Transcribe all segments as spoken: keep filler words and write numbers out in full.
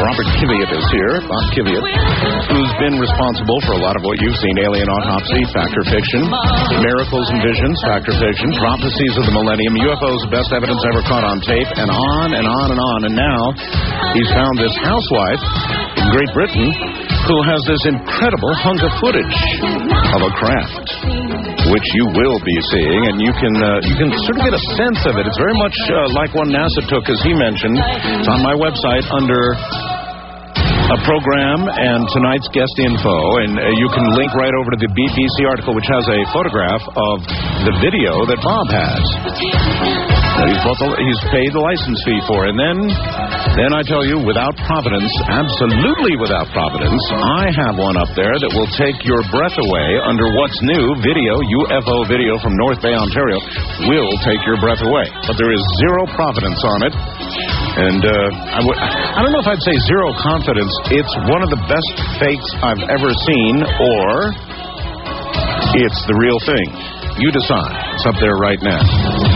Robert Kiviat is here, Bob Kiviat, who's been responsible for a lot of what you've seen: Alien Autopsy, Fact or Fiction, Miracles and Visions, Fact or Fiction, Prophecies of the Millennium, U F Os, Best Evidence Ever Caught on Tape, and on and on and on. And now he's found this housewife in Great Britain who has this incredible hunk of footage of a craft, which you will be seeing, and you can uh, you can sort of get a sense of it. It's very much uh, like one NASA took, as he mentioned. It's on my website under a program and tonight's guest info, and uh, you can link right over to the B B C article, which has a photograph of the video that Bob has. Now, he's, bought the, he's paid the license fee for, and then, then I tell you, without Providence, absolutely without Providence, I have one up there that will take your breath away under what's new video, U F O video from North Bay, Ontario, will take your breath away. But there is zero Providence on it, and uh, I, w- I don't know if I'd say zero confidence. It's one of the best fakes I've ever seen, or it's the real thing. You decide. It's up there right now.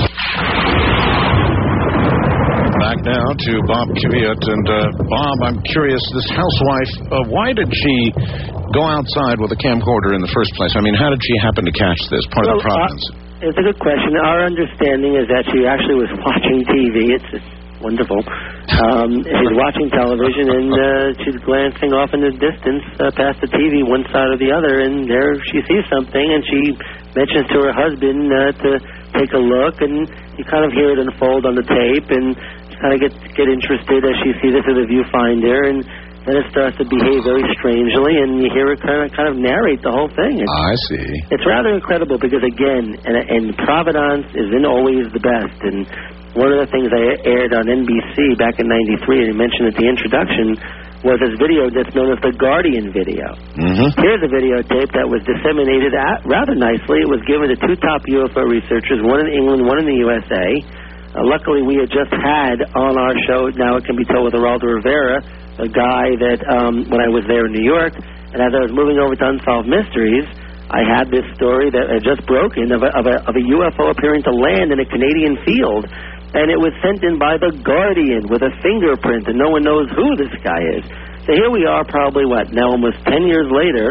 Back now to Bob Kiviat. And, uh, Bob, I'm curious, this housewife, uh, why did she go outside with a camcorder in the first place? I mean, how did she happen to catch this? Part well, of the Providence. Uh, it's a good question. Our understanding is that she actually was watching T V. It's, it's wonderful. Um, she's watching television, and uh, she's glancing off in the distance uh, past the T V, one side or the other, and there she sees something, and she mentions to her husband uh, to take a look, and you kind of hear it unfold on the tape, and kind of get get interested as she sees it through the viewfinder, and then it starts to behave very strangely, and you hear her kind of kind of narrate the whole thing. It's, I see. It's rather incredible because, again, and, and Providence isn't always the best. And one of the things I aired on N B C back in ninety-three, and I mentioned at the introduction, was this video that's known as the Guardian video. Mm-hmm. Here's a videotape that was disseminated at, rather nicely. It was given to two top U F O researchers, one in England, one in the U S A. Uh, luckily, we had just had on our show, now it can be told with Geraldo Rivera, a guy that, um, when I was there in New York, and as I was moving over to Unsolved Mysteries, I had this story that had just broken of a, of a, of a U F O appearing to land in a Canadian field, and it was sent in by the Guardian with a fingerprint, and no one knows who this guy is. So here we are, probably, what, now almost ten years later,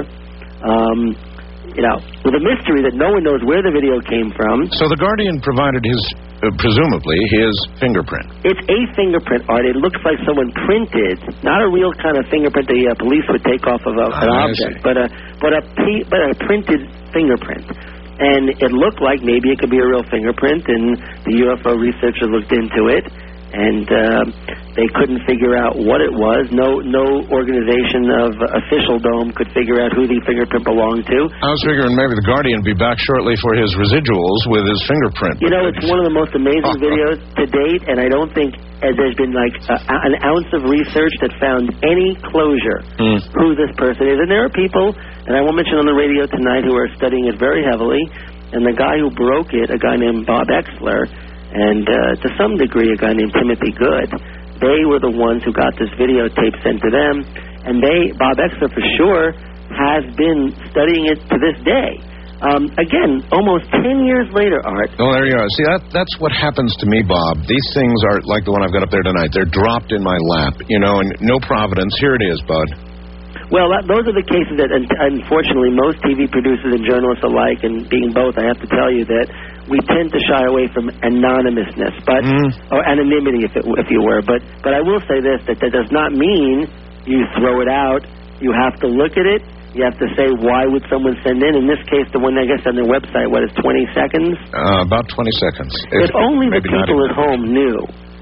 um, you know, with a mystery that no one knows where the video came from. So the Guardian provided his, uh, presumably, his fingerprint. It's a fingerprint, Art. It looks like someone printed, not a real kind of fingerprint the uh, police would take off of a, an I object, see. but a but a p- but a printed fingerprint. And it looked like maybe it could be a real fingerprint, and the U F O researchers looked into it, and uh, they couldn't figure out what it was. No no organization of official dome could figure out who the fingerprint belonged to. I was figuring maybe the Guardian would be back shortly for his residuals with his fingerprint. You know, it's one of the most amazing videos to date, and I don't think uh, there's been like uh, an ounce of research that found any closure mm. who this person is. And there are people, and I won't mention on the radio tonight, who are studying it very heavily, and the guy who broke it, a guy named Bob Exler, and uh, to some degree a guy named Timothy Good, they were the ones who got this videotape sent to them, and they, Bob Exler for sure, has been studying it to this day. Um, again, almost ten years later, Art. Oh, there you are. See, that that's what happens to me, Bob. These things are like the one I've got up there tonight. They're dropped in my lap, you know, and no Providence. Here it is, bud. Well, that, those are the cases that, unfortunately, most T V producers and journalists alike, and being both, I have to tell you that we tend to shy away from anonymousness, but mm. or anonymity, if it, if you were. But but I will say this: that that does not mean you throw it out. You have to look at it. You have to say, why would someone send in? In this case, the one, I guess, on their website, what is twenty seconds? Uh, about twenty seconds. If, if only the people at home knew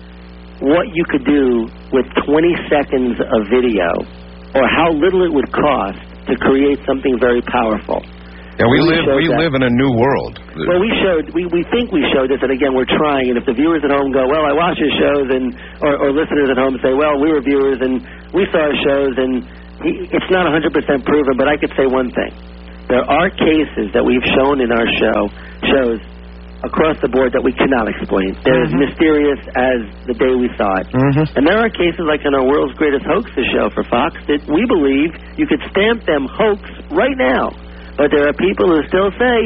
what you could do with twenty seconds of video, or how little it would cost to create something very powerful. Yeah, we, we live we that. live in a new world. Well, we showed, we, we think we showed this, and again, we're trying, and if the viewers at home go, well, I watch your shows, and or, or listeners at home say, well, we were viewers, and we saw our shows, and he, it's not one hundred percent proven, but I could say one thing. There are cases that we've shown in our show, shows across the board that we cannot explain. They're mm-hmm. as mysterious as the day we saw it. Mm-hmm. And there are cases like in our World's Greatest Hoaxes show for Fox that we believe you could stamp them hoax right now. But there are people who still say,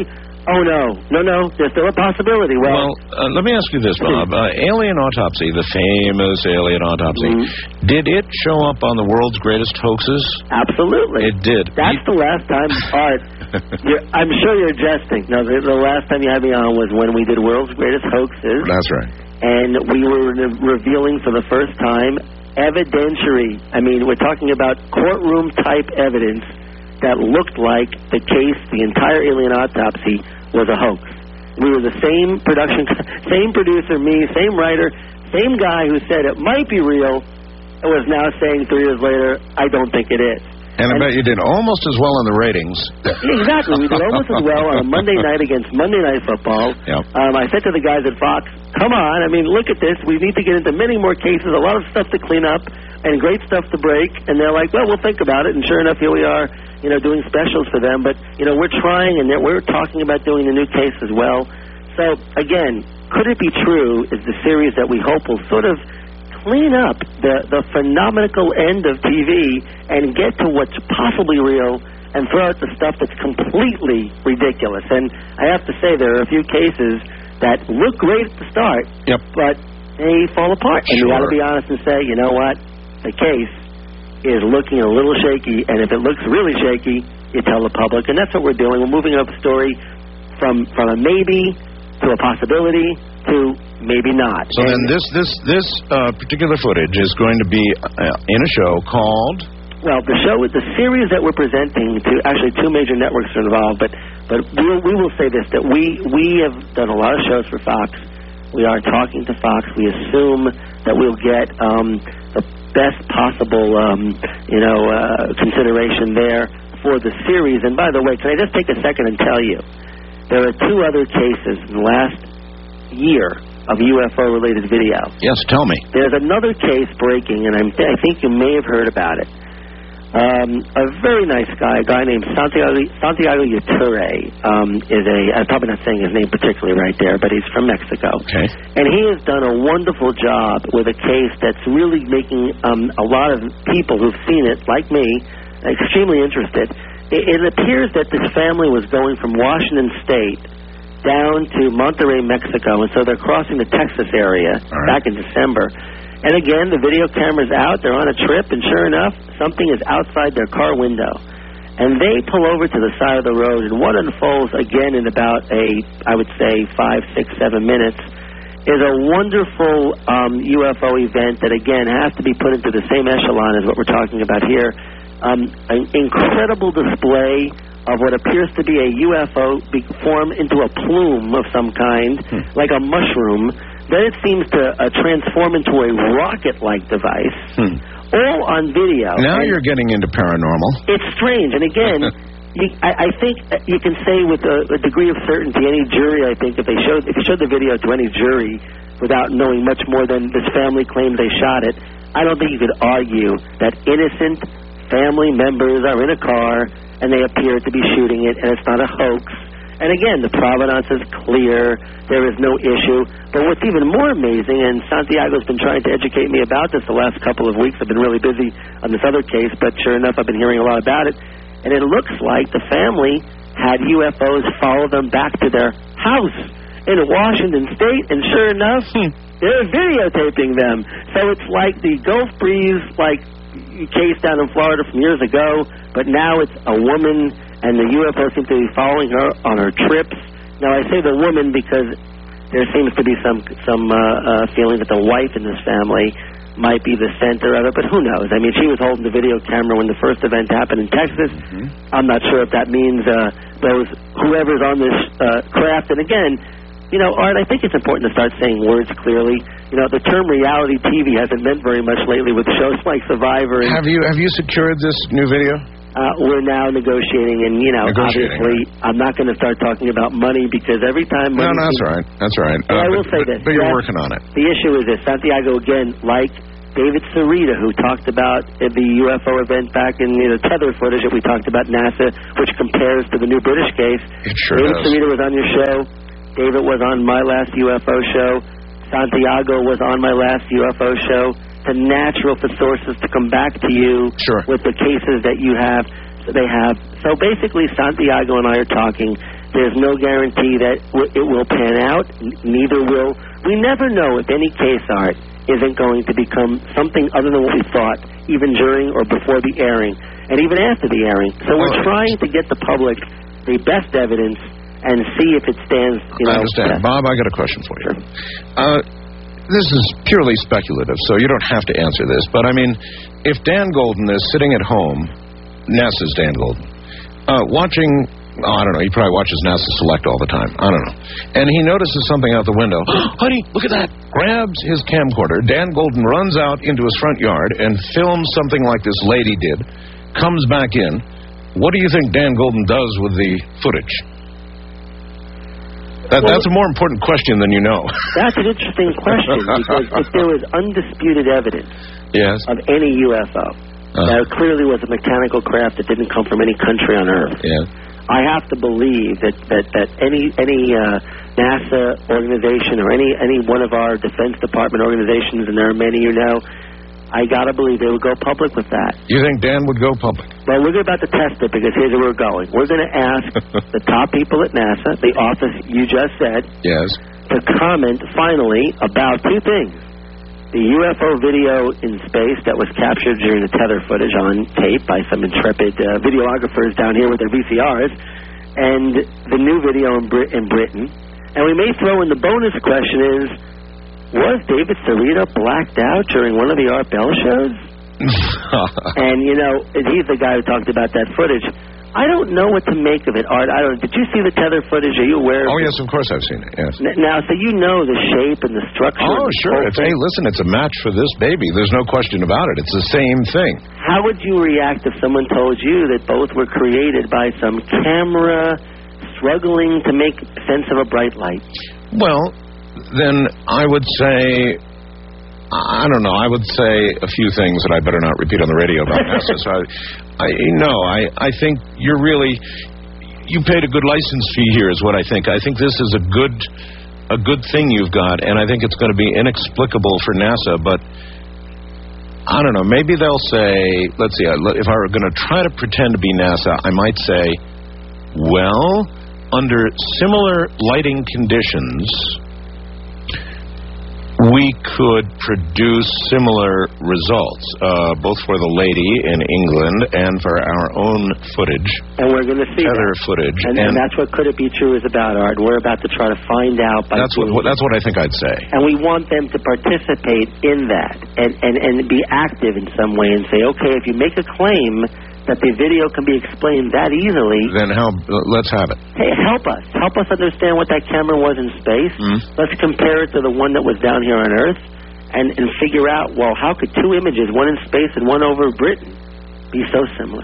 Oh, no. No, no. There's still a possibility. Well, well uh, let me ask you this, Bob. Uh, Alien Autopsy, the famous Alien Autopsy, mm-hmm. did it show up on the world's greatest hoaxes? Absolutely. It did. That's you... the last time, Art. you're, I'm sure you're jesting. No, the, the last time you had me on was when we did World's Greatest Hoaxes. That's right. And we were revealing for the first time evidentiary. I mean, we're talking about courtroom-type evidence that looked like the case, the entire Alien Autopsy, was a hoax. We were the same production, same producer, me, same writer, same guy who said it might be real, and was now saying three years later, I don't think it is. And, and I bet you did almost as well in the ratings. Exactly. We did almost as well on a Monday night against Monday Night Football. Yep. Um, I said to the guys at Fox, come on, I mean, look at this. We need to get into many more cases, a lot of stuff to clean up, and great stuff to break. And they're like, well, we'll think about it. And sure enough, here we are, you know, doing specials for them. But, you know, we're trying, and we're talking about doing a new case as well. So, again, could it be true is the series that we hope will sort of clean up the, the phenomenal end of T V and get to what's possibly real and throw out the stuff that's completely ridiculous. And I have to say there are a few cases that look great at the start, yep. but they fall apart. And sure. you got to be honest and say, you know what, the case is looking a little shaky, and if it looks really shaky, you tell the public. And that's what we're doing. We're moving up a story from, from a maybe to a possibility to maybe not. So and then this this this uh, particular footage is going to be uh, in a show called... Well, the show is the series that we're presenting to, actually two major networks are involved, but but we'll, we will say this, that we, we have done a lot of shows for Fox. We are talking to Fox. We assume that we'll get um, the best possible, um, you know, uh, consideration there for the series. And by the way, can I just take a second and tell you, there are two other cases in the last year of U F O-related video. Yes, tell me. There's another case breaking, and I'm, I think you may have heard about it. Um, a very nice guy, a guy named Santiago, Santiago Yature, um, is a, I'm probably not saying his name particularly right there, but he's from Mexico. Okay. And he has done a wonderful job with a case that's really making um, a lot of people who've seen it, like me, extremely interested. It, it appears that this family was going from Washington State down to Monterrey, Mexico, and so they're crossing the Texas area right. back in December. And again, the video camera's out, they're on a trip, and sure enough, something is outside their car window. And they pull over to the side of the road, and what unfolds again in about a, I would say, five, six, seven minutes, is a wonderful um, U F O event that, again, has to be put into the same echelon as what we're talking about here. Um, an incredible display of what appears to be a U F O be formed into a plume of some kind, hmm. like a mushroom. Then it seems to uh, transform into a rocket-like device, hmm. all on video. Now and you're getting into paranormal. It's strange. And again, you, I, I think you can say with a, a degree of certainty, any jury, I think, if they showed if you showed the video to any jury without knowing much more than this family claimed they shot it, I don't think you could argue that innocent family members are in a car and they appear to be shooting it, and it's not a hoax. And again, the provenance is clear. There is no issue. But what's even more amazing, and Santiago's been trying to educate me about this the last couple of weeks. I've been really busy on this other case, but sure enough, I've been hearing a lot about it. And it looks like the family had U F Os follow them back to their house in Washington State, and sure enough, hmm. they're videotaping them. So it's like the Gulf Breeze, like, case down in Florida from years ago, but now it's a woman, and the U F O seems to be following her on her trips. Now, I say the woman because there seems to be some some uh, uh, feeling that the wife in this family might be the center of it, but who knows? I mean, she was holding the video camera when the first event happened in Texas. Mm-hmm. I'm not sure if that means uh, those whoever's on this uh, craft. And again, you know, Art, I think it's important to start saying words clearly. You know, the term reality T V hasn't meant very much lately with shows like Survivor. And, have you have you secured this new video? Uh, we're now negotiating, and, you know, obviously, I'm not going to start talking about money because every time... No, no, that's right. That's right. Uh, I will but, say but, this. But you're yes, working on it. The issue is this. Santiago, again, like David Sarita, who talked about the U F O event back in you know, tether footage that we talked about NASA, which compares to the new British case. It sure David does. Sarita was on your show. David was on my last U F O show. Santiago was on my last U F O show. It's natural for sources to come back to you sure. with the cases that you have. They have. So basically, Santiago and I are talking, There's no guarantee that w- it will pan out. N- neither will. We never know if any case, Art, isn't going to become something other than what we thought, even during or before the airing, and even after the airing. So we're Well, trying to get the public the best evidence and see if it stands, you know. I understand. test. Bob, I got a question for you. Uh, this is purely speculative, so you don't have to answer this. But, I mean, if Dan Golden is sitting at home, NASA's Dan Golden, uh, watching, oh, I don't know, he probably watches NASA Select all the time. I don't know. And he notices something out the window. Honey, look at that. Grabs his camcorder. Dan Golden runs out into his front yard and films something like this lady did, comes back in. What do you think Dan Golden does with the footage? That, Well, that's a more important question than you know. That's an interesting question, because if there was undisputed evidence Yes. of any U F O, Uh, that clearly was a mechanical craft that didn't come from any country on Earth, yes. I have to believe that, that, that any any uh, NASA organization or any, any one of our Defense Department organizations, and there are many you know, I got to believe they would go public with that. You think Dan would go public? Well, we're about to test it, because here's where we're going. We're going to ask the top people at NASA, the office you just said, Yes. to comment finally about two things. The U F O video in space that was captured during the tether footage on tape by some intrepid uh, videographers down here with their V C Rs, and the new video in, Brit- in Britain. And we may throw in the bonus question is, was David Cerrito blacked out during one of the Art Bell shows? And, you know, he's the guy who talked about that footage. I don't know what to make of it, Art. I don't. Did you see the tether footage? Are you aware of Oh, it? yes, of course I've seen it, yes. N- Now, so you know the shape and the structure. Oh, and the sure. whole It's, thing. hey, listen, it's a match for this baby. There's no question about it. It's the same thing. How would you react if someone told you that both were created by some camera struggling to make sense of a bright light? Well, then I would say, I don't know, I would say a few things that I better not repeat on the radio about NASA. So I, I, no, I, I think you're really, you paid a good license fee here is what I think. I think this is a good, a good thing you've got, and I think it's going to be inexplicable for NASA, but I don't know, maybe they'll say, let's see, if I were going to try to pretend to be NASA, I might say, well, under similar lighting conditions, we could produce similar results, uh, both for the lady in England and for our own footage. And we're going to see Tether that. footage. And, and that's what Could It Be True is about, Art. We're about to try to find out. By that's what, doing that's what I think I'd say. And we want them to participate in that and, and, and be active in some way and say, okay, if you make a claim that the video can be explained that easily, Then how? Let's have it. hey, help us. Help us understand what that camera was in space. Mm. Let's compare it to the one that was down here on Earth and, and figure out, well, how could two images, one in space and one over Britain, be so similar?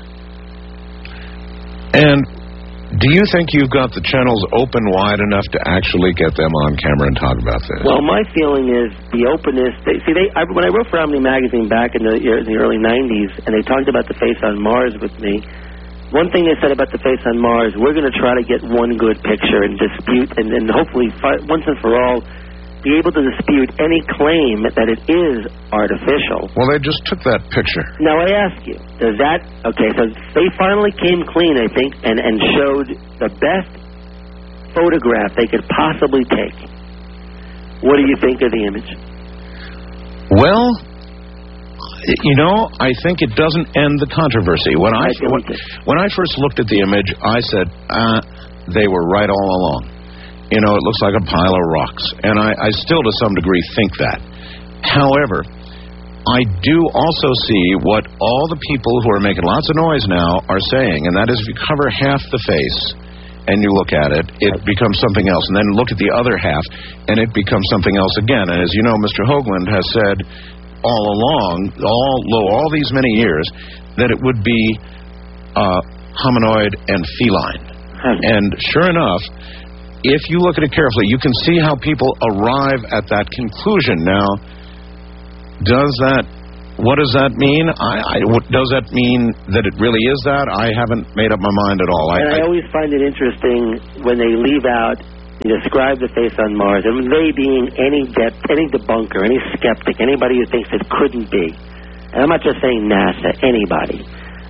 And do you think you've got the channels open wide enough to actually get them on camera and talk about this? Well, my feeling is the openness. They, see, they I, when I wrote for Omni Magazine back in the, in the early nineties, and they talked about the face on Mars with me, one thing they said about the face on Mars, we're going to try to get one good picture and dispute, and, and hopefully, fi- once and for all, be able to dispute any claim that it is artificial. Well, they just took that picture. Now, I ask you, does that... Okay, so they finally came clean, I think, and, and showed the best photograph they could possibly take. What do you think of the image? Well, you know, I think it doesn't end the controversy. When I, I don't when, think. when I first looked at the image, I said, ah, they were right all along. You know, it looks like a pile of rocks. And I, I still, to some degree, think that. However, I do also see what all the people who are making lots of noise now are saying, and that is if you cover half the face and you look at it, it becomes something else. And then look at the other half, and it becomes something else again. And as you know, Mister Hoagland has said all along, all, all these many years, that it would be uh, hominoid and feline. Hmm. And sure enough, if you look at it carefully, you can see how people arrive at that conclusion. Now, does that, what does that mean? I, I, what, does that mean that it really is that? I haven't made up my mind at all. I, And I, I always find it interesting when they leave out, you describe the face on Mars, and they being any de- any debunker, any skeptic, anybody who thinks it couldn't be. And I'm not just saying NASA, anybody.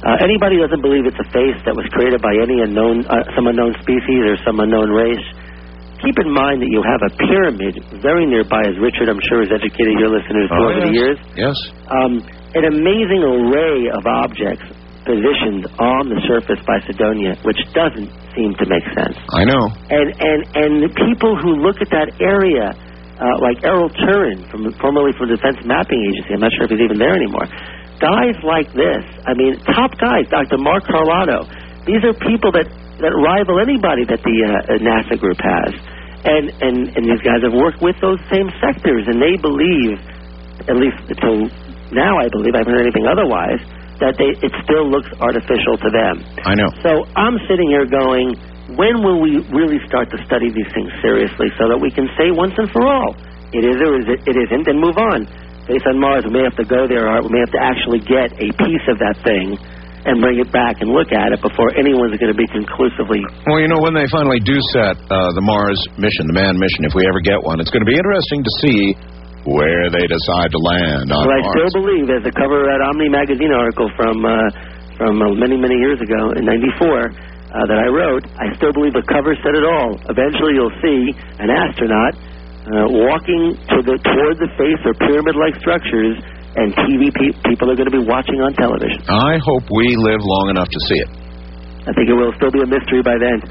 Uh, anybody who doesn't believe it's a face that was created by any unknown, uh, some unknown species or some unknown race, keep in mind that you have a pyramid very nearby, as Richard, I'm sure, has educated your listeners oh, over yes. the years. Yes. Um, an amazing array of objects positioned on the surface by Cydonia, which doesn't seem to make sense. I know. And and and the people who look at that area, uh, like Errol Turin, from formerly from the Defense Mapping Agency, I'm not sure if he's even there anymore. Guys like this, I mean, top guys, Doctor Mark Carlotto. These are people that, that rival anybody that the uh, NASA group has, and, and and these guys have worked with those same sectors, and they believe, at least until now, I believe, I haven't heard anything otherwise, that they, it still looks artificial to them. I know. So I'm sitting here going, when will we really start to study these things seriously so that we can say once and for all, it is or is it, it isn't, and move on. Based on Mars, we may have to go there, or we may have to actually get a piece of that thing and bring it back and look at it before anyone's going to be conclusively... Well, you know, when they finally do set uh, the Mars mission, the manned mission, if we ever get one, it's going to be interesting to see where they decide to land on well, I Mars. still believe, as the cover of that Omni magazine article from uh, from uh, many, many years ago, in ninety-four, uh, that I wrote, I still believe the cover said it all. Eventually you'll see an astronaut uh, walking to the toward the face of pyramid-like structures, and T V pe- people are going to be watching on television. I hope we live long enough to see it. I think it will still be a mystery by then.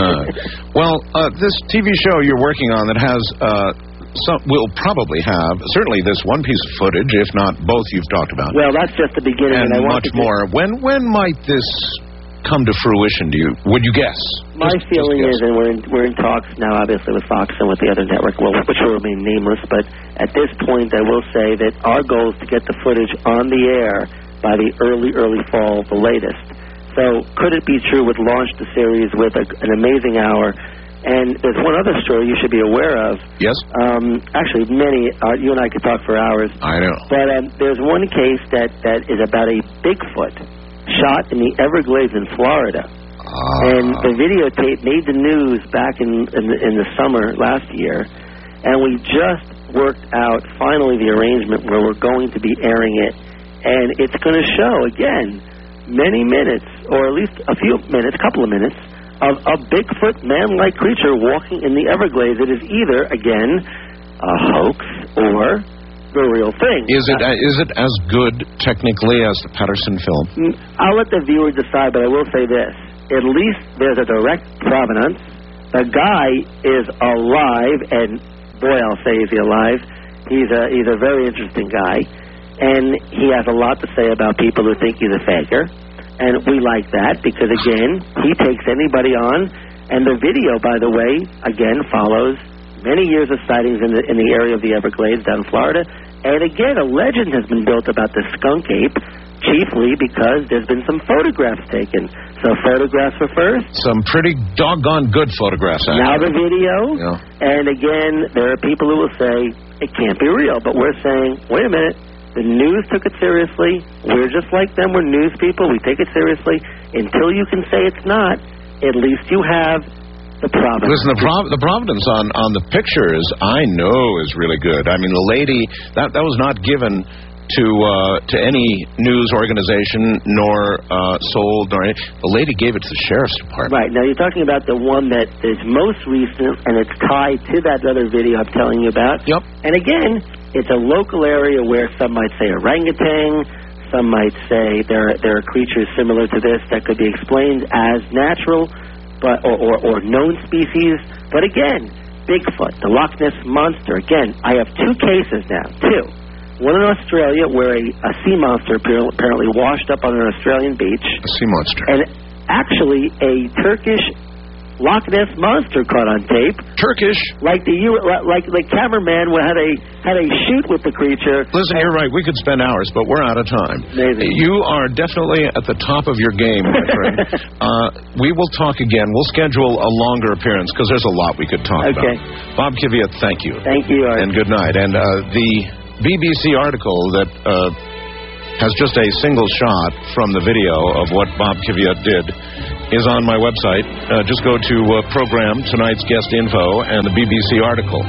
Well, uh, this T V show you're working on that has... Uh, Some, we'll probably have, certainly this one piece of footage, if not both you've talked about. Well, that's just the beginning. And, and I much want more. When when might this come to fruition, do you, would you guess? My just, feeling just is, and we're in, we're in talks now, obviously, with Fox and with the other network, well, which will remain nameless, but at this point I will say that our goal is to get the footage on the air by the early, early fall, the latest. So could it be true with Launch the Series with a, an amazing hour? And there's one other story you should be aware of. Yes? Um, actually, many. Uh, you and I could talk for hours. I know. But um, there's one case that, that is about a Bigfoot shot in the Everglades in Florida. Uh, and the videotape made the news back in, in, the, in the summer last year. And we just worked out, finally, the arrangement where we're going to be airing it. And it's going to show, again, many minutes, or at least a few minutes, a couple of minutes, of a Bigfoot man-like creature walking in the Everglades. It is either, again, a hoax or the real thing. Is it uh, is it as good, technically, as the Patterson film? I'll let the viewer decide, but I will say this. At least there's a direct provenance. The guy is alive, and boy, I'll say is he alive. He's a, he's a very interesting guy, and he has a lot to say about people who think he's a faker. And we like that because, again, he takes anybody on. And the video, by the way, again, follows many years of sightings in the in the area of the Everglades down in Florida. And, again, a legend has been built about the skunk ape, chiefly because there's been some photographs taken. So photographs were first. Some pretty doggone good photographs, actually. Now the video. Yeah. And, again, there are people who will say, it can't be real. But we're saying, wait a minute. The news took it seriously. We're just like them. We're news people. We take it seriously. Until you can say it's not, at least you have the providence. Listen, the, prov- the providence on, on the pictures, I know, is really good. I mean, the lady, that, that was not given to uh, to any news organization, nor uh, sold, nor any. The lady gave it to the Sheriff's Department. Right. Now, you're talking about the one that is most recent, and it's tied to that other video I'm telling you about. Yep. And, again, it's a local area where some might say orangutan, some might say there are, there are creatures similar to this that could be explained as natural but or, or, or known species. But again, Bigfoot, the Loch Ness Monster. Again, I have two cases now, two. One in Australia where a, a sea monster apparently washed up on an Australian beach. A sea monster. And actually a Turkish Loch Ness Monster caught on tape. Turkish? Like the like the cameraman had a had a shoot with the creature. Listen, you're right. We could spend hours, but we're out of time. Maybe. You are definitely at the top of your game, my friend. uh, we will talk again. We'll schedule a longer appearance because there's a lot we could talk okay. about. Bob Kvyat, thank you. Thank you, Art. And good night. And uh, the B B C article that uh, has just a single shot from the video of what Bob Kvyat did is on my website. Uh, just go to uh, program, tonight's guest info, and the B B C article.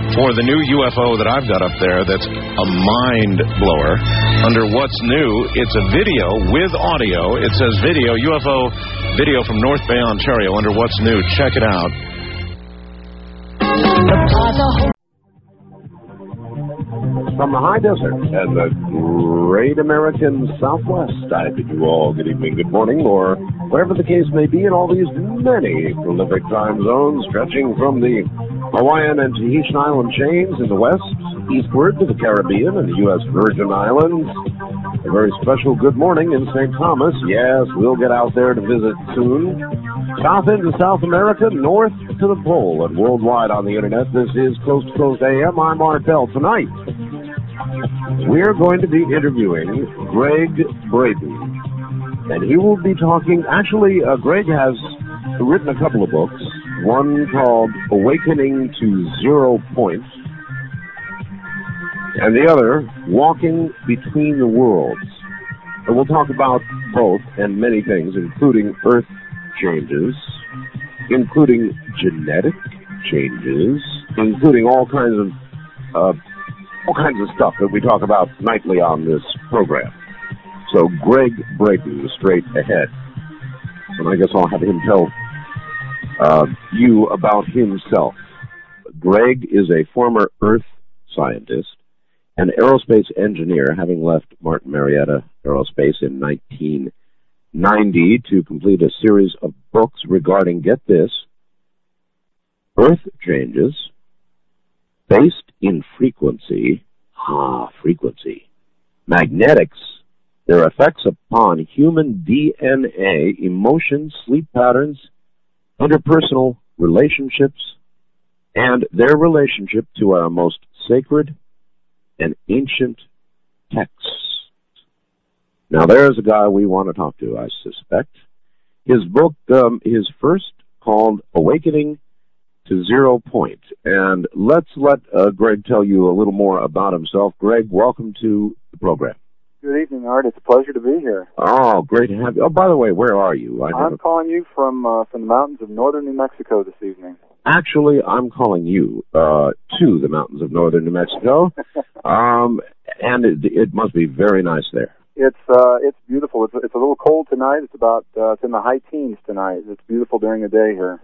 for the new U F O that I've got up there that's a mind blower. Under What's New, it's a video with audio. It says video, U F O video from North Bay, Ontario, under What's New. Check it out. From the high desert and the great American Southwest, I bid you all good evening, good morning, or wherever the case may be in all these many prolific time zones stretching from the Hawaiian and Tahitian island chains in the west, eastward to the Caribbean and the U S Virgin Islands. A very special good morning in Saint Thomas. Yes, we'll get out there to visit soon. South into South America, north to the pole, and worldwide on the internet. This is Coast to Coast A M. I'm Art Bell. Tonight, we're going to be interviewing Gregg Braden, and he will be talking. Actually, uh, Greg has written a couple of books. One called Awakening to Zero Point, and the other, Walking Between the Worlds. And we'll talk about both and many things, including Earth changes, including genetic changes, including all kinds of uh, all kinds of stuff that we talk about nightly on this program. So Gregg Braden, straight ahead. And I guess I'll have him tell uh, you about himself. Greg is a former Earth scientist, an aerospace engineer, having left Martin Marietta Aerospace in nineteen ninety to complete a series of books regarding, get this, Earth changes based in frequency, ah, frequency, magnetics, their effects upon human D N A, emotions, sleep patterns, interpersonal relationships, and their relationship to our most sacred and ancient texts. Now, there's a guy we want to talk to, I suspect. His book, um, his first, called Awakening to Zero Point. And let's let uh, Greg tell you a little more about himself. Greg, welcome to the program. Good evening, Art. It's a pleasure to be here. Oh, great to have you. Oh, by the way, where are you? I I'm calling you from uh, from the mountains of northern New Mexico this evening. Actually, I'm calling you uh, to the mountains of northern New Mexico, um, and it, it must be very nice there. It's uh, it's beautiful. It's it's a little cold tonight. It's about uh, it's in the high teens tonight. It's beautiful during the day here.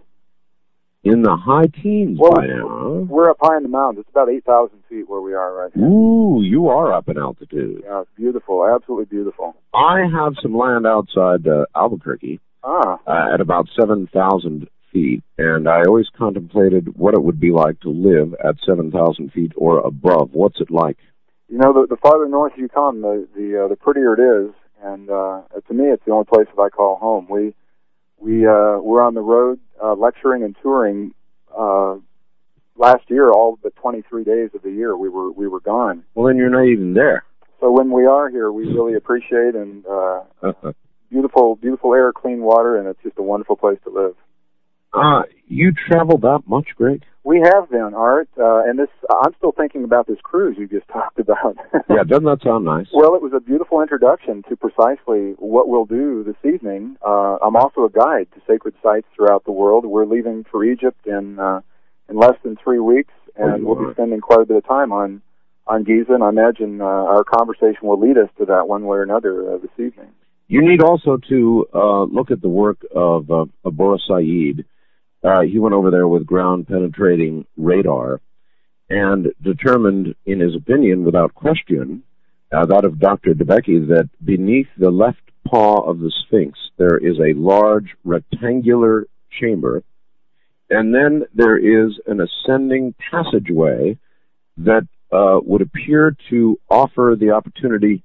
In the high teens well, by now, huh? We're up high in the mountains. It's about eight thousand feet where we are right now. Ooh, you are up in altitude. Yeah, it's beautiful. Absolutely beautiful. I have some land outside uh, Albuquerque ah. uh, at about seven thousand feet, and I always contemplated what it would be like to live at seven thousand feet or above. What's it like? You know, the, the farther north you come, the the, uh, the prettier it is, and uh, to me, it's the only place that I call home. We we uh, we're on the road uh, lecturing and touring. Uh, last year, all but twenty-three days of the year, we were we were gone. Well, then you're not even there. So when we are here, we really appreciate and uh, beautiful beautiful air, clean water, and it's just a wonderful place to live. Uh, you traveled that much, Greg? We have been, Art, uh, and this. I'm still thinking about this cruise you just talked about. Yeah, doesn't that sound nice? Well, it was a beautiful introduction to precisely what we'll do this evening. Uh, I'm also a guide to sacred sites throughout the world. We're leaving for Egypt in uh, in less than three weeks, and oh, we'll be spending quite a bit of time on on Giza, and I imagine uh, our conversation will lead us to that one way or another uh, this evening. You need also to uh, look at the work of uh, Boris Said. Uh, he went over there with ground-penetrating radar and determined, in his opinion, without question, uh, that of Doctor DeBecke, that beneath the left paw of the Sphinx there is a large rectangular chamber, and then there is an ascending passageway that uh, would appear to offer the opportunity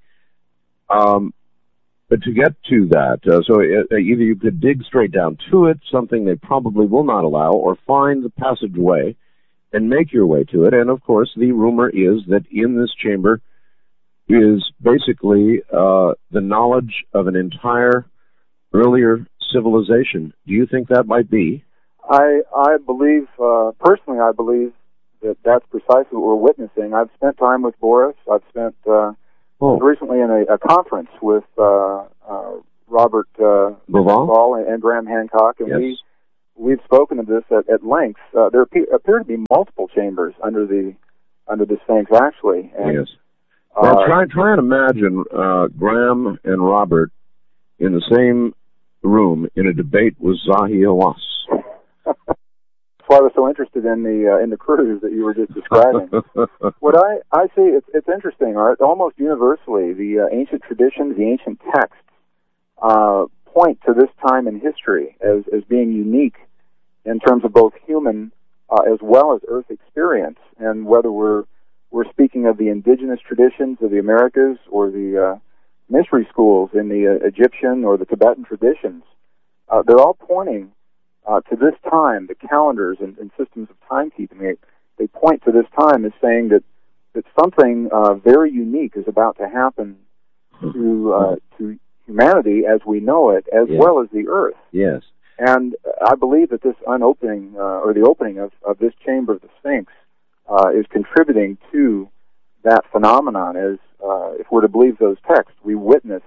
um, But to get to that, uh, so uh, either you could dig straight down to it, something they probably will not allow, or find the passageway and make your way to it. And, of course, the rumor is that in this chamber is basically uh, the knowledge of an entire earlier civilization. Do you think that might be? I I believe, uh, personally, I believe that that's precisely what we're witnessing. I've spent time with Boris. I've spent... Uh, Oh. recently in a, a conference with uh, uh, Robert uh, Bauval and, and Graham Hancock, and yes. we we've spoken of this at, at length. Uh, there appear, appear to be multiple chambers under the under the Sphinx, actually. And, yes. Well, uh, try try and imagine uh, Graham and Robert in the same room in a debate with Zahi Hawass. That's why I was so interested in the uh, in the cruise that you were just describing. What I, I see, it's, it's interesting, Art. Almost universally, the uh, ancient traditions, the ancient texts, uh, point to this time in history as, as being unique in terms of both human uh, as well as Earth experience. And whether we're we're speaking of the indigenous traditions of the Americas or the uh, mystery schools in the uh, Egyptian or the Tibetan traditions, uh, they're all pointing Uh, to this time. The calendars and, and systems of timekeeping, they, they point to this time as saying that, that something uh, very unique is about to happen to uh, to humanity as we know it, as yes. well as the Earth. Yes. And I believe that this unopening, uh, or the opening of, of this chamber of the Sphinx uh, is contributing to that phenomenon. As uh, if we're to believe those texts, we witness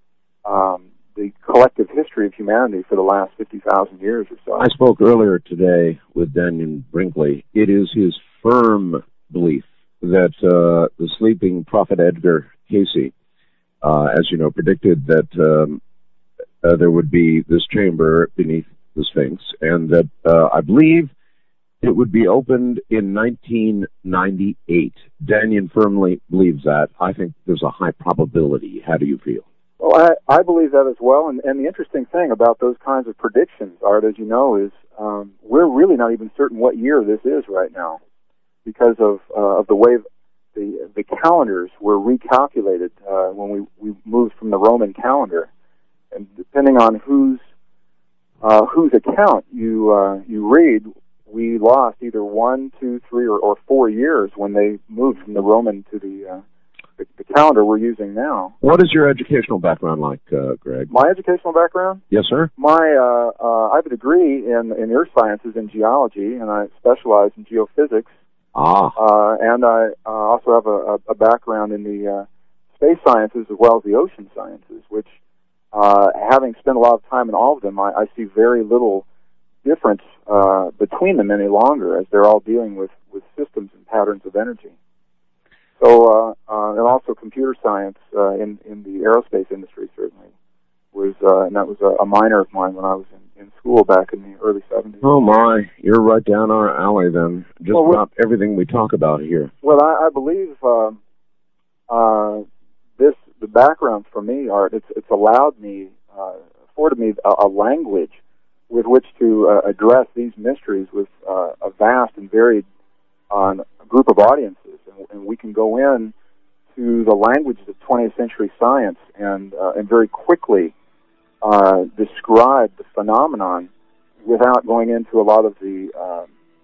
um, the collective history of humanity for the last fifty thousand years or so. I spoke earlier today with Daniel Brinkley. It is his firm belief that uh, the sleeping prophet Edgar Cayce, uh, as you know, predicted that um, uh, there would be this chamber beneath the Sphinx, and that uh, I believe it would be opened in nineteen ninety-eight. Daniel firmly believes that. I think there's a high probability. How do you feel? Well, I, I believe that as well, and, and the interesting thing about those kinds of predictions, Art, as you know, is um, we're really not even certain what year this is right now because of uh, of the way the the calendars were recalculated uh, when we, we moved from the Roman calendar, and depending on whose uh, whose account you uh, you read, we lost either one, two, three, or, or four years when they moved from the Roman to the uh, The, the calendar we're using now. What is your educational background like, uh, Greg? My educational background? Yes, sir. My uh, uh, I have a degree in, in earth sciences and geology, and I specialize in geophysics. Ah. Uh, and I uh, also have a, a, a background in the uh, space sciences as well as the ocean sciences, which, uh, having spent a lot of time in all of them, I, I see very little difference uh, between them any longer, as they're all dealing with, with systems and patterns of energy. So, uh, uh, and also computer science uh, in in the aerospace industry certainly was, uh, and that was a, a minor of mine when I was in, in school back in the early seventies. Oh my, you're right down our alley then. Just well, about everything we talk about here. Well, I, I believe uh, uh, this the background for me, Art. It's it's allowed me, uh, afforded me a, a language with which to uh, address these mysteries with uh, a vast and varied uh, group of audiences. And we can go in to the language of twentieth century science and uh, and very quickly uh, describe the phenomenon without going into a lot of the uh,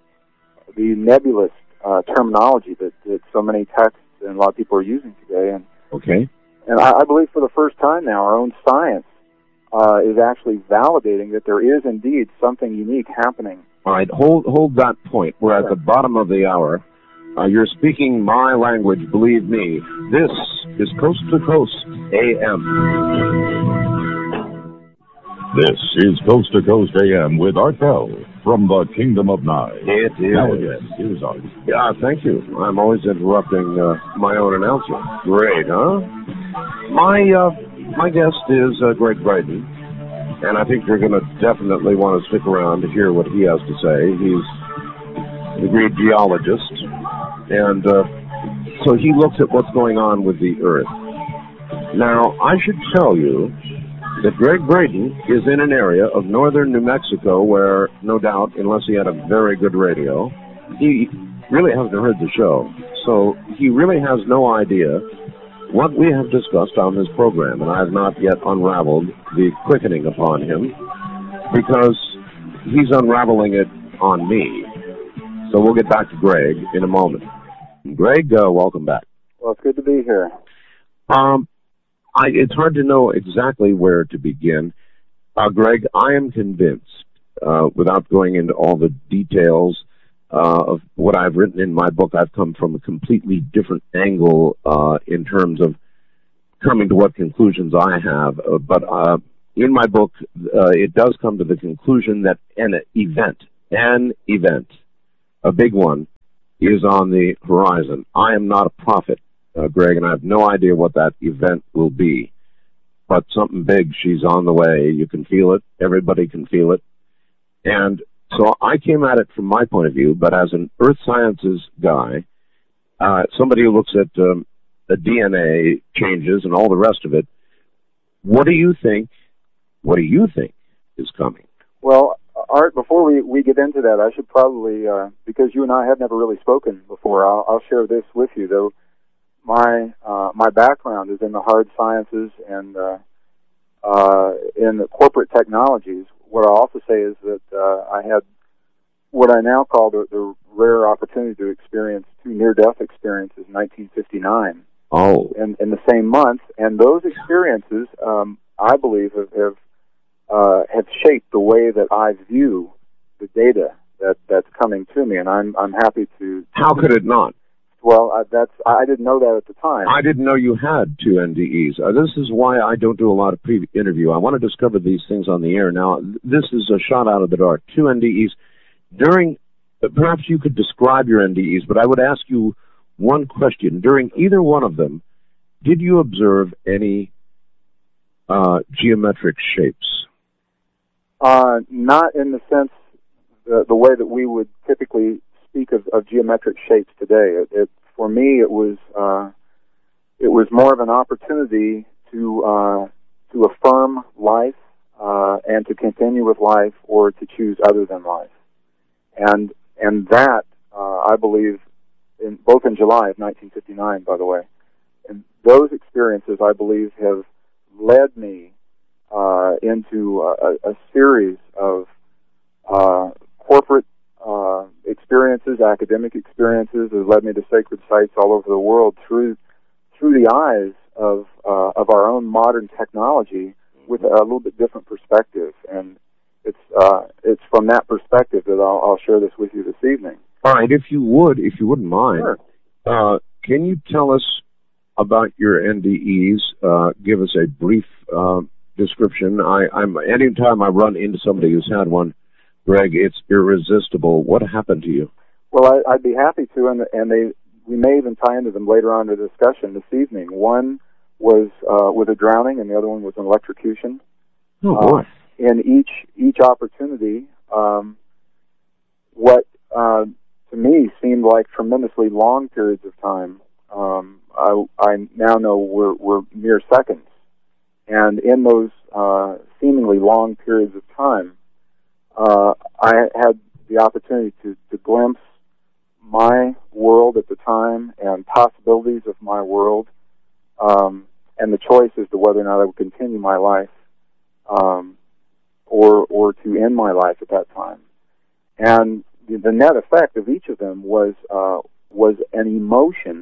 the nebulous uh, terminology that, that so many texts and a lot of people are using today. And okay, and I, I believe for the first time now, our own science uh, is actually validating that there is indeed something unique happening. All right, hold hold that point. We're sure. at the bottom of the hour. Uh, you're speaking my language, believe me. This is Coast to Coast A M. This is Coast to Coast A M with Art Bell from the Kingdom of Nye. It is. Now again, here's Art. Yeah, thank you. I'm always interrupting uh, my own announcer. Great, huh? My uh, my guest is uh, Greg Braden, and I think you're going to definitely want to stick around to hear what he has to say. He's a degreed geologist. And uh, so he looks at what's going on with the Earth. Now, I should tell you that Greg Braden is in an area of northern New Mexico where, no doubt, unless he had a very good radio, he really hasn't heard the show. So he really has no idea what we have discussed on this program, and I have not yet unraveled the quickening upon him because he's unraveling it on me. So we'll get back to Greg in a moment. Greg, uh, welcome back. Well, it's good to be here. Um, I, it's hard to know exactly where to begin. Uh, Greg, I am convinced, uh, without going into all the details uh, of what I've written in my book, I've come from a completely different angle uh, in terms of coming to what conclusions I have. Uh, but uh, in my book, uh, it does come to the conclusion that an event, an event, a big one, is on the horizon. I am not a prophet, uh, Greg, and I have no idea what that event will be. But something big, she's on the way. You can feel it. Everybody can feel it. And so I came at it from my point of view, but as an earth sciences guy, uh, somebody who looks at um, the D N A changes and all the rest of it, what do you think, what do you think is coming? Well, Art, before we, we get into that, I should probably, uh, because you and I have never really spoken before, I'll, I'll share this with you, though. My uh, my background is in the hard sciences and uh, uh, in the corporate technologies. What I'll also say is that uh, I had what I now call the, the rare opportunity to experience two near-death experiences in nineteen fifty-nine. Oh. In, in the same month. And those experiences, um, I believe, have have, uh, have shaped the way that I view the data that, that's coming to me. And I'm I'm happy to... How could it not? Well, uh, that's I didn't know that at the time. I didn't know you had two N D Es. Uh, this is why I don't do a lot of pre-interview. I want to discover these things on the air. Now, this is a shot out of the dark. Two N D Es. During, uh, perhaps you could describe your N D Es, but I would ask you one question. During either one of them, did you observe any uh, geometric shapes? Uh, not in the sense, the, the way that we would typically speak of, of geometric shapes today. It, it, for me, it was uh, it was more of an opportunity to uh, to affirm life uh, and to continue with life, or to choose other than life. And and that uh, I believe, in both in July of nineteen fifty-nine, by the way, and those experiences I believe have led me uh, into a, a series of uh, corporate Uh, experiences, academic experiences, has led me to sacred sites all over the world through through the eyes of uh, of our own modern technology with a little bit different perspective. And it's uh, it's from that perspective that I'll, I'll share this with you this evening. All right, if you would, if you wouldn't mind, sure. uh, can you tell us about your N D Es? Uh, give us a brief uh, description. I, I'm anytime I run into somebody who's had one, Greg, it's irresistible. What happened to you? Well, I, I'd be happy to, and, and they we may even tie into them later on in the discussion this evening. One was uh, with a drowning, and the other one was an electrocution. Oh, boy. Uh, in each each opportunity, um, what uh, to me seemed like tremendously long periods of time, um, I, I now know were, were mere seconds. And in those uh, seemingly long periods of time, Uh, I had the opportunity to, to glimpse my world at the time and possibilities of my world, um, and the choice as to whether or not I would continue my life um, or or to end my life at that time. And the, the net effect of each of them was uh, was an emotion,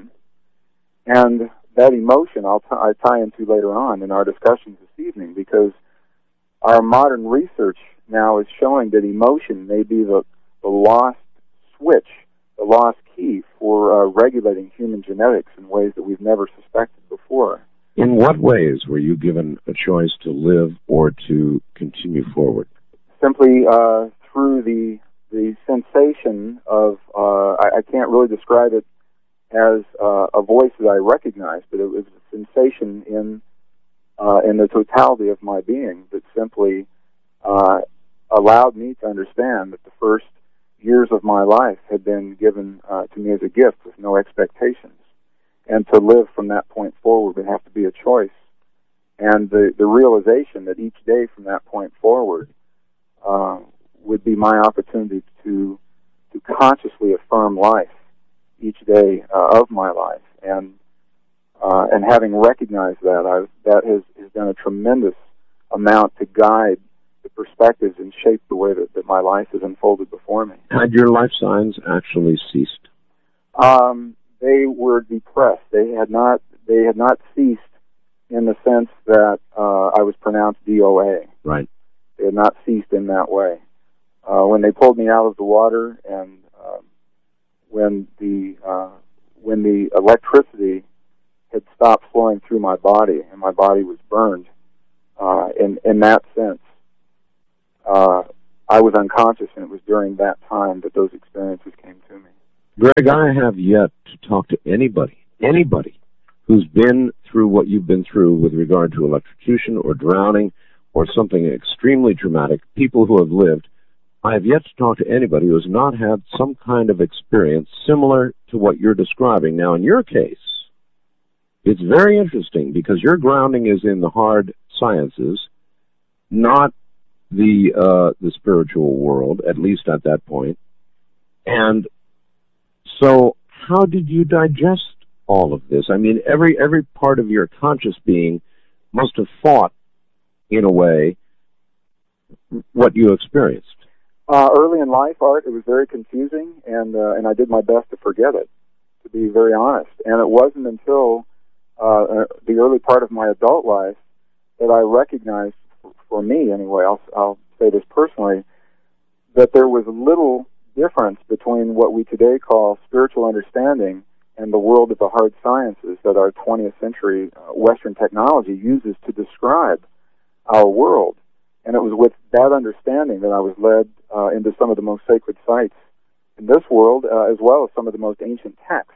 and that emotion I'll t- I tie into later on in our discussions this evening, because our modern research now is showing that emotion may be the, the lost switch, the lost key for uh, regulating human genetics in ways that we've never suspected before. In what ways were you given a choice to live or to continue forward? Simply uh, through the the sensation of, uh, I, I can't really describe it as uh, a voice that I recognize, but it was a sensation in uh, in the totality of my being that simply uh, allowed me to understand that the first years of my life had been given uh, to me as a gift with no expectations. And to live from that point forward would have to be a choice. And the, the realization that each day from that point forward uh, would be my opportunity to to consciously affirm life each day uh, of my life. And uh, and having recognized that, I've, that has, has done a tremendous amount to guide the perspectives and shape the way that, that my life has unfolded before me. Had your life signs actually ceased? Um, they were depressed. They had not. They had not ceased in the sense that uh, I was pronounced D O A. Right. They had not ceased in that way. Uh, when they pulled me out of the water, and uh, when the uh, when the electricity had stopped flowing through my body and my body was burned, uh, in in that sense. Uh, I was unconscious, and it was during that time that those experiences came to me. Greg, I have yet to talk to anybody, anybody who's been through what you've been through with regard to electrocution or drowning or something extremely traumatic, people who have lived. I have yet to talk to anybody who has not had some kind of experience similar to what you're describing. Now, in your case, it's very interesting because your grounding is in the hard sciences, not the uh, the spiritual world, at least at that point. And so how did you digest all of this? I mean, every every part of your conscious being must have fought, in a way, what you experienced. Uh, early in life, Art, it was very confusing, and uh, and I did my best to forget it, to be very honest. And it wasn't until uh, the early part of my adult life that I recognized, for me anyway, I'll, I'll say this personally, that there was little difference between what we today call spiritual understanding and the world of the hard sciences that our twentieth century uh, Western technology uses to describe our world. And it was with that understanding that I was led uh, into some of the most sacred sites in this world, uh, as well as some of the most ancient texts.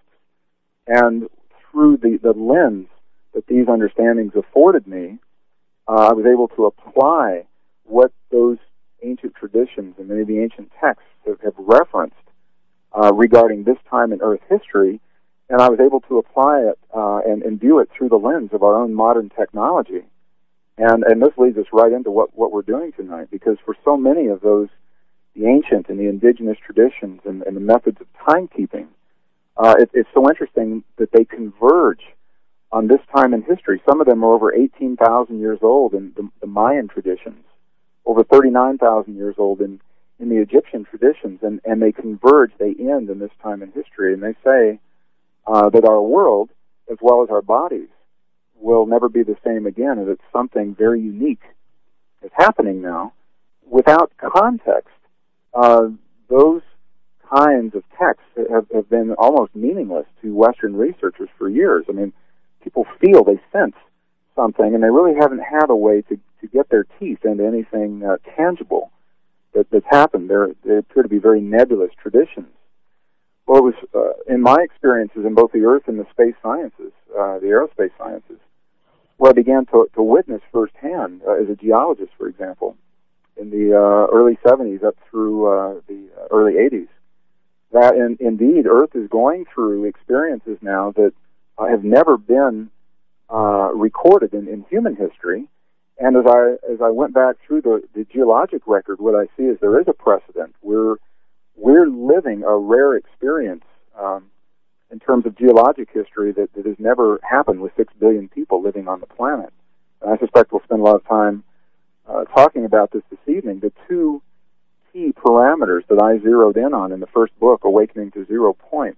And through the, the lens that these understandings afforded me, uh, I was able to apply what those ancient traditions and many of the ancient texts have, have referenced uh, regarding this time in Earth history, and I was able to apply it uh, and, and view it through the lens of our own modern technology. And and this leads us right into what, what we're doing tonight, because for so many of those, the ancient and the indigenous traditions and, and the methods of timekeeping, uh, it, it's so interesting that they converge on this time in history. Some of them are over eighteen thousand years old in the, the Mayan traditions, over thirty-nine thousand years old in, in the Egyptian traditions, and, and they converge, they end in this time in history, and they say uh, that our world, as well as our bodies, will never be the same again, and it's something very unique is happening now. Without context, uh, those kinds of texts have, have been almost meaningless to Western researchers for years. I mean, people feel, they sense something, and they really haven't had a way to, to get their teeth into anything uh, tangible that, that's happened. They're, they appear to be very nebulous traditions. Well, it was, uh, in my experiences in both the Earth and the space sciences, uh, the aerospace sciences, where I began to, to witness firsthand, uh, as a geologist, for example, in the uh, early seventies up through uh, the early eighties, that in, indeed Earth is going through experiences now that uh, have never been uh, recorded in, in human history. And as I as I went back through the, the geologic record, what I see is there is a precedent. We're we're living a rare experience um, in terms of geologic history that, that has never happened with six billion people living on the planet. And I suspect we'll spend a lot of time uh, talking about this this evening. The two key parameters that I zeroed in on in the first book, Awakening to Zero Point,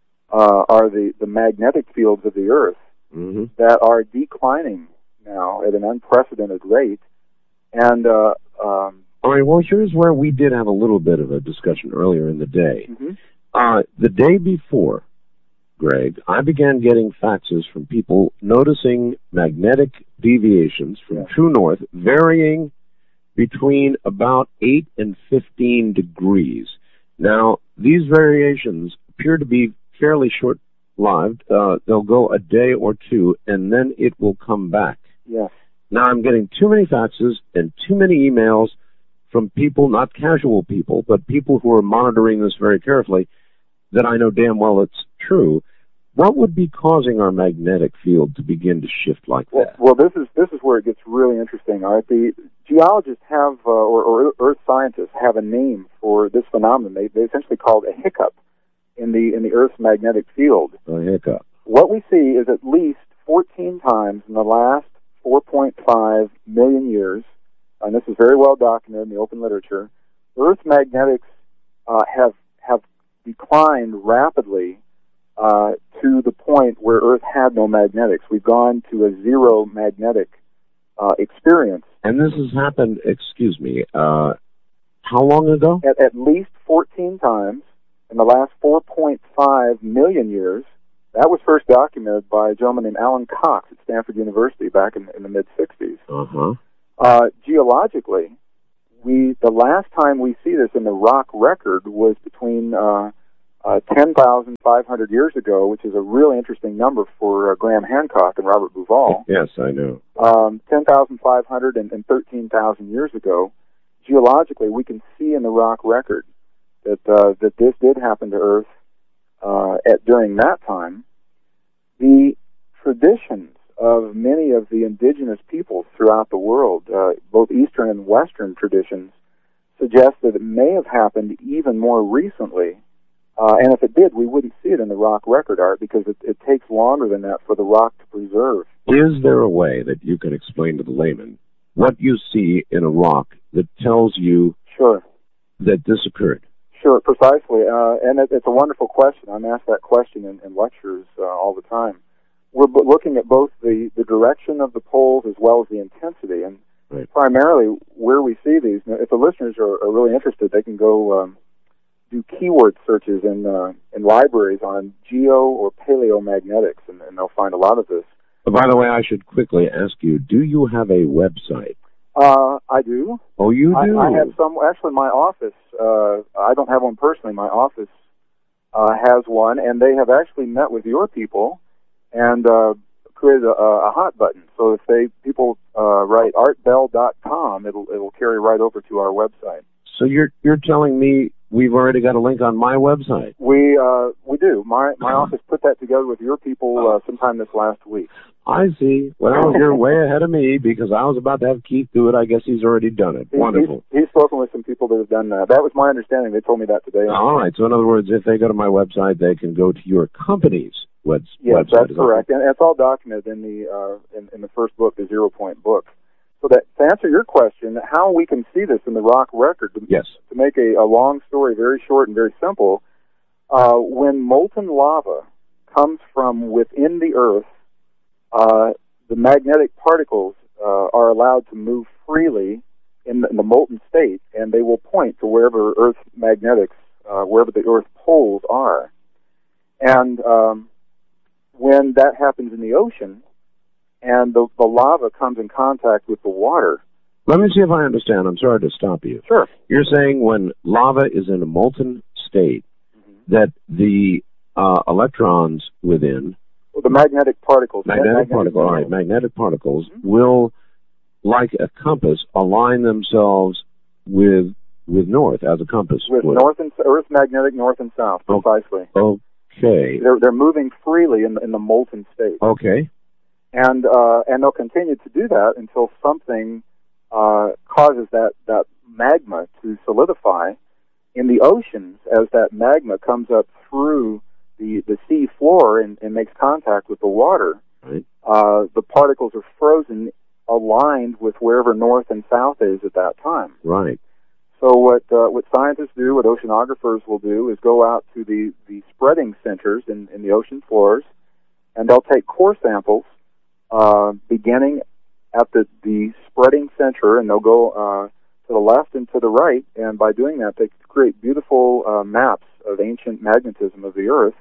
uh, are the, the magnetic fields of the Earth mm-hmm. that are declining now at an unprecedented rate. And uh, um, all right, well, here's where we did have a little bit of a discussion earlier in the day. Mm-hmm. Uh, the day before, Greg, I began getting faxes from people noticing magnetic deviations from yeah. true north varying between about eight and fifteen degrees. Now, these variations appear to be fairly short-lived. Uh, they'll go a day or two, and then it will come back. Yes. Now, I'm getting too many faxes and too many emails from people, not casual people, but people who are monitoring this very carefully, that I know damn well it's true. What would be causing our magnetic field to begin to shift like well, that? Well, this is this is where it gets really interesting. All right, the geologists have, uh, or, or Earth scientists have a name for this phenomenon. They they essentially call it a hiccup in the in the Earth's magnetic field. A hiccup. What we see is at least fourteen times in the last four point five million years, and this is very well documented in the open literature, Earth's magnetics uh, have have declined rapidly uh, to the point where Earth had no magnetics. We've gone to a zero magnetic uh, experience. And this has happened, excuse me, uh, how long ago? At, at least fourteen times in the last four point five million years. That was first documented by a gentleman named Alan Cox at Stanford University back in, in the mid-sixties. Uh-huh. Uh, geologically, we the last time we see this in the rock record was between uh, uh, ten thousand five hundred years ago, which is a really interesting number for uh, Graham Hancock and Robert Bauval. Yes, I know. Um, ten thousand five hundred and, and thirteen thousand years ago. Geologically, we can see in the rock record that uh, that this did happen to Earth uh, at during that time. The traditions of many of the indigenous peoples throughout the world, uh, both Eastern and Western traditions, suggest that it may have happened even more recently. Uh, and if it did, we wouldn't see it in the rock record, Art, because it, it takes longer than that for the rock to preserve. Is there a way that you can explain to the layman what you see in a rock that tells you Sure. that this occurred? Sure, precisely. Uh, and it, it's a wonderful question. I'm asked that question in, in lectures uh, all the time. We're b- looking at both the, the direction of the poles as well as the intensity. And right. primarily where we see these, if the listeners are, are really interested, they can go um, do keyword searches in uh, in libraries on geo or paleomagnetics, and, and they'll find a lot of this. But by the way, I should quickly ask you, do you have a website? Uh, I do. Oh, you do? I, I have some, actually my office, uh, I don't have one personally, my office uh, has one, and they have actually met with your people and uh, created a, a hot button. So if they people uh, write art bell dot com, it'll it'll carry right over to our website. So you're you're telling me we've already got a link on my website? We uh, we do. My my office put that together with your people uh, sometime this last week. I see. Well, you're way ahead of me because I was about to have Keith do it. I guess he's already done it. He, Wonderful. He's, he's spoken with some people that have done that. That was my understanding. They told me that today. All right. So in other words, if they go to my website, they can go to your company's web- yes, website. Yes, that's Is correct. that And it's all documented in the uh, in, in the first book, the Zero Point book. So that to answer your question, how we can see this in the rock record, to, yes. to make a, a long story very short and very simple, uh, when molten lava comes from within the Earth, uh, the magnetic particles uh, are allowed to move freely in the, in the molten state, and they will point to wherever Earth's magnetics, uh, wherever the Earth poles are. And um, when that happens in the ocean, and the, the lava comes in contact with the water. Let me see if I understand. I'm sorry to stop you. Sure. You're saying when lava is in a molten state, mm-hmm. that the uh, electrons within... Well, the magnetic particles. Magnetic, magnetic particles, particles. all right. Magnetic particles mm-hmm. will, like a compass, align themselves with with north as a compass. With would. north and Earth's magnetic north and south, precisely. Oh, okay. They're they're moving freely in the, in the molten state. Okay. And uh, and they'll continue to do that until something uh, causes that, that magma to solidify in the oceans. As that magma comes up through the, the sea floor and, and makes contact with the water, right. uh, the particles are frozen, aligned with wherever north and south is at that time. Right. So what uh, what scientists do, what oceanographers will do, is go out to the, the spreading centers in, in the ocean floors, and they'll take core samples uh, beginning at the, the spreading center, and they'll go uh, to the left and to the right, and by doing that, they create beautiful uh, maps of ancient magnetism of the Earth,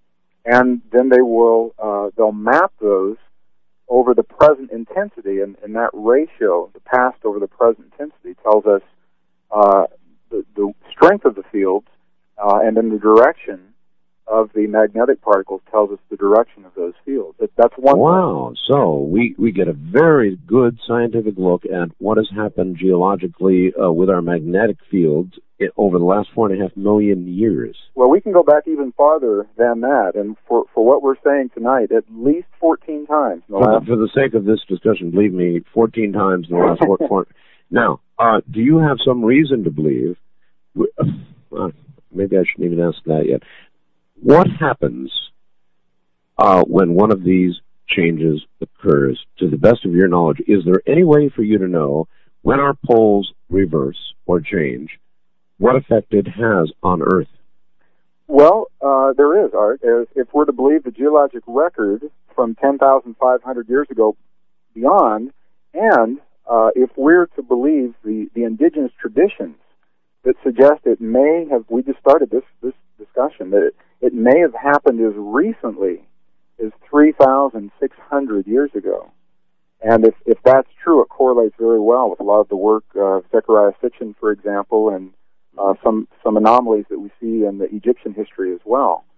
and then they will uh, they'll map those over the present intensity, and, and that ratio, the past over the present intensity, tells us uh, the, the strength of the fields, uh, and then the direction of the magnetic particles tells us the direction of those fields. That, that's one Wow. thing. So we, we get a very good scientific look at what has happened geologically uh, with our magnetic fields i- over the last four and a half million years. Well, we can go back even farther than that, and for, for what we're saying tonight, at least fourteen times in the For, last... the, for the sake of this discussion, believe me, fourteen times in the last four... four now, uh, do you have some reason to believe... Uh, maybe I shouldn't even ask that yet. What happens uh, when one of these changes occurs, to the best of your knowledge? Is there any way for you to know when our poles reverse or change, what effect it has on Earth? Well, uh, there is, Art. If, if we're to believe the geologic record from ten thousand five hundred years ago beyond, and uh, if we're to believe the, the indigenous traditions that suggest it may have, we just started this, this discussion, that it, it may have happened as recently as three thousand six hundred years ago. And if, if that's true, it correlates very well with a lot of the work of Zecharia Sitchin, for example, and uh, some some anomalies that we see in the Egyptian history as well.